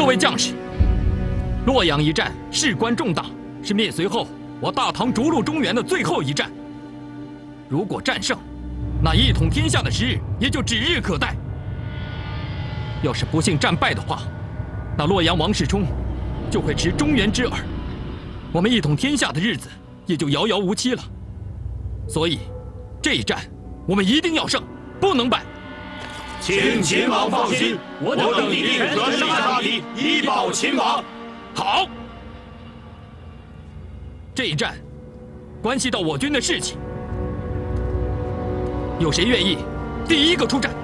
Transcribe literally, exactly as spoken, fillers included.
各位将士，洛阳一战事关重大，是灭隋后我大唐逐鹿中原的最后一战。如果战胜，那一统天下的时日也就指日可待。要是不幸战败的话，那洛阳王世充就会持中原之耳，我们一统天下的日子也就遥遥无期了。所以，这一战我们一定要胜，不能败。 请秦王放心，我等一定全力杀敌，以保秦王。 好，这一战关系到我军的士气，有谁愿意第一个出战？